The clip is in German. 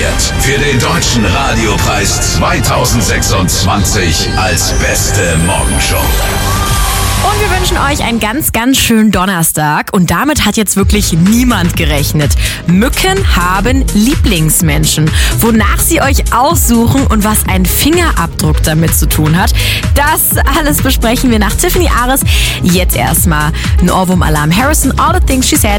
nominiert für den Deutschen Radiopreis 2026 als beste Morgenshow. Und wir wünschen euch einen ganz, ganz schönen Donnerstag. Und damit hat jetzt wirklich niemand gerechnet. Mücken haben Lieblingsmenschen. Wonach sie euch aussuchen und was ein Fingerabdruck damit zu tun hat, das alles besprechen wir nach Tiffany Ares. Jetzt erstmal ein Ohrwurm-Alarm. Harrison, All the Things She Said.